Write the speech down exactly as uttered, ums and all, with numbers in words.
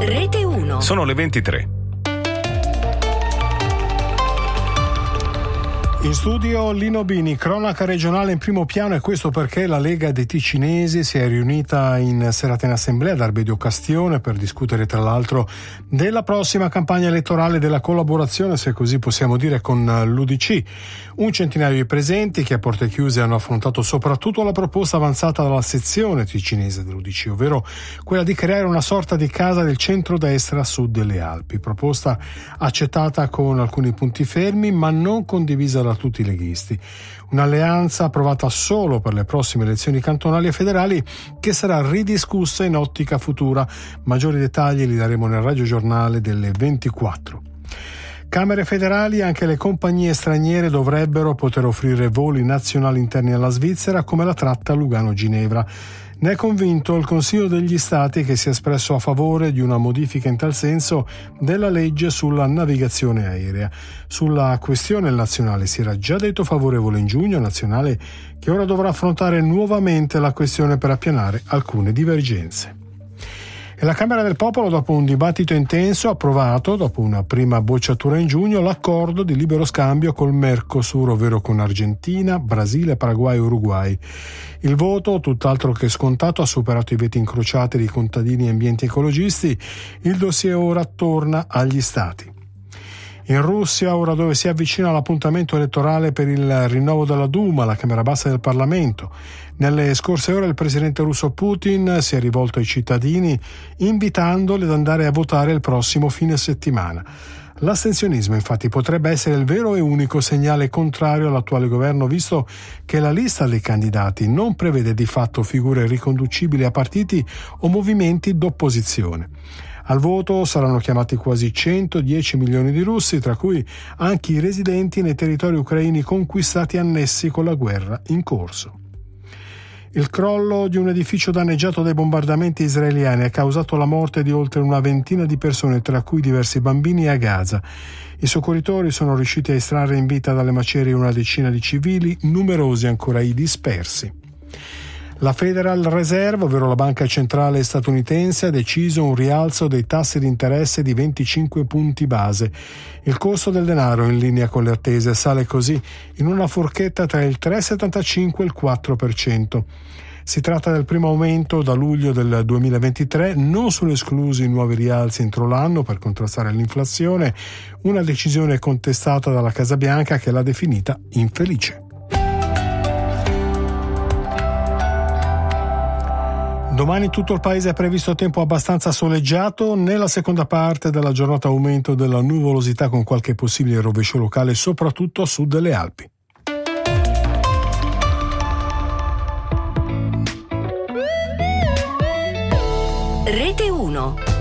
Rete uno. Sono le ventitré. In studio Lino Bini, cronaca regionale in primo piano, e questo perché la Lega dei Ticinesi si è riunita in serata in assemblea ad Arbedio Castione per discutere tra l'altro della prossima campagna elettorale della collaborazione, se così possiamo dire, con l'U D C. Un centinaio di presenti che a porte chiuse hanno affrontato soprattutto la proposta avanzata dalla sezione ticinese dell'U D C, ovvero quella di creare una sorta di casa del centrodestra a sud delle Alpi, proposta accettata con alcuni punti fermi ma non condivisa da tutti i leghisti. Un'alleanza approvata solo per le prossime elezioni cantonali e federali che sarà ridiscussa in ottica futura. Maggiori dettagli li daremo nel radiogiornale delle ventiquattro. Camere federali, anche le compagnie straniere dovrebbero poter offrire voli nazionali interni alla Svizzera come la tratta Lugano-Ginevra. Ne è convinto il Consiglio degli Stati, che si è espresso a favore di una modifica in tal senso della legge sulla navigazione aerea. Sulla questione il Nazionale si era già detto favorevole in giugno, Nazionale che ora dovrà affrontare nuovamente la questione per appianare alcune divergenze. E la Camera del Popolo, dopo un dibattito intenso, ha approvato, dopo una prima bocciatura in giugno, l'accordo di libero scambio col Mercosur, ovvero con Argentina, Brasile, Paraguay e Uruguay. Il voto, tutt'altro che scontato, ha superato i veti incrociati di contadini e ambienti ecologisti. Il dossier ora torna agli Stati. In Russia, ora dove si avvicina l'appuntamento elettorale per il rinnovo della Duma, la Camera Bassa del Parlamento, nelle scorse ore il presidente russo Putin si è rivolto ai cittadini invitandoli ad andare a votare il prossimo fine settimana. L'astensionismo infatti potrebbe essere il vero e unico segnale contrario all'attuale governo, visto che la lista dei candidati non prevede di fatto figure riconducibili a partiti o movimenti d'opposizione. Al voto saranno chiamati quasi centodieci milioni di russi, tra cui anche i residenti nei territori ucraini conquistati annessi con la guerra in corso. Il crollo di un edificio danneggiato dai bombardamenti israeliani ha causato la morte di oltre una ventina di persone, tra cui diversi bambini, a Gaza. I soccorritori sono riusciti a estrarre in vita dalle macerie una decina di civili, numerosi ancora i dispersi. La Federal Reserve, ovvero la banca centrale statunitense, ha deciso un rialzo dei tassi di interesse di venticinque punti base. Il costo del denaro, in linea con le attese, sale così in una forchetta tra il tre virgola settantacinque e il quattro per cento. Si tratta del primo aumento da luglio del duemilaventitré, non sono esclusi nuovi rialzi entro l'anno per contrastare l'inflazione, una decisione contestata dalla Casa Bianca, che l'ha definita infelice. Domani tutto il paese è previsto tempo abbastanza soleggiato. Nella seconda parte della giornata aumento della nuvolosità con qualche possibile rovescio locale, soprattutto a sud delle Alpi. Rete uno.